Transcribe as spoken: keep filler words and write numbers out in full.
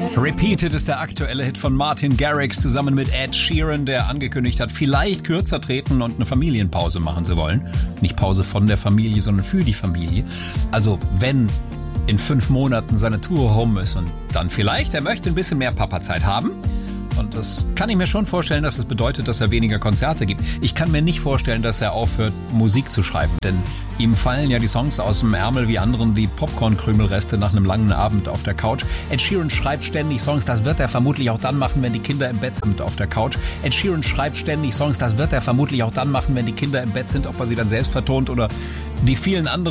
Repeated ist der aktuelle Hit von Martin Garrix zusammen mit Ed Sheeran, der angekündigt hat, vielleicht kürzer treten und eine Familienpause machen zu wollen. Nicht Pause von der Familie, sondern für die Familie. Also wenn in fünf Monaten seine Tour rum ist und dann vielleicht, er möchte ein bisschen mehr Papazeit haben. Und das kann ich mir schon vorstellen, dass es das bedeutet, dass er weniger Konzerte gibt. Ich kann mir nicht vorstellen, dass er aufhört, Musik zu schreiben. Denn ihm fallen ja die Songs aus dem Ärmel wie anderen die Popcorn-Krümelreste nach einem langen Abend auf der Couch. Ed Sheeran schreibt ständig Songs, das wird er vermutlich auch dann machen, wenn die Kinder im Bett sind auf der Couch. Ed Sheeran schreibt ständig Songs, das wird er vermutlich auch dann machen, wenn die Kinder im Bett sind, ob er sie dann selbst vertont oder die vielen anderen